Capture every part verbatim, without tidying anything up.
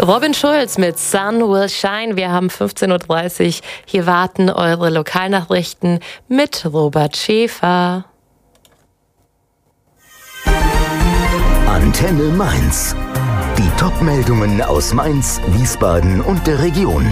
Robin Schulz mit Sun Will Shine. Wir haben fünfzehn Uhr dreißig. Hier warten eure Lokalnachrichten mit Robert Schäfer. Antenne Mainz. Die Top-Meldungen aus Mainz, Wiesbaden und der Region.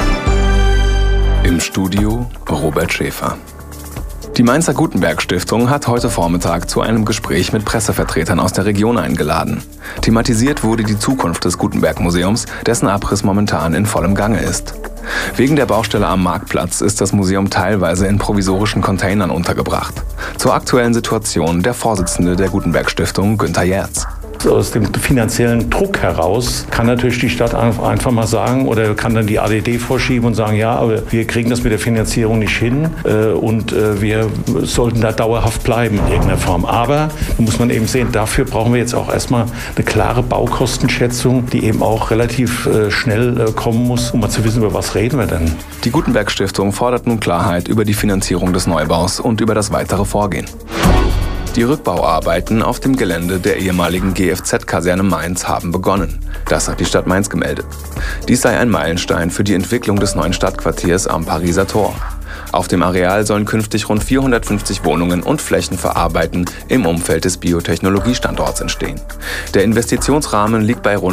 Im Studio Robert Schäfer. Die Mainzer Gutenberg-Stiftung hat heute Vormittag zu einem Gespräch mit Pressevertretern aus der Region eingeladen. Thematisiert wurde die Zukunft des Gutenberg-Museums, dessen Abriss momentan in vollem Gange ist. Wegen der Baustelle am Marktplatz ist das Museum teilweise in provisorischen Containern untergebracht. Zur aktuellen Situation der Vorsitzende der Gutenberg-Stiftung, Günther Jerz. Aus dem finanziellen Druck heraus kann natürlich die Stadt einfach mal sagen oder kann dann die A D D vorschieben und sagen, ja, aber wir kriegen das mit der Finanzierung nicht hin und wir sollten da dauerhaft bleiben in irgendeiner Form. Aber da muss man eben sehen, dafür brauchen wir jetzt auch erstmal eine klare Baukostenschätzung, die eben auch relativ schnell kommen muss, um mal zu wissen, über was reden wir denn. Die Gutenberg-Stiftung fordert nun Klarheit über die Finanzierung des Neubaus und über das weitere Vorgehen. Die Rückbauarbeiten auf dem Gelände der ehemaligen G F Z-Kaserne Mainz haben begonnen. Das hat die Stadt Mainz gemeldet. Dies sei ein Meilenstein für die Entwicklung des neuen Stadtquartiers am Pariser Tor. Auf dem Areal sollen künftig rund vierhundertfünfzig Wohnungen und Flächen für Arbeiten im Umfeld des Biotechnologiestandorts entstehen. Der Investitionsrahmen liegt bei rund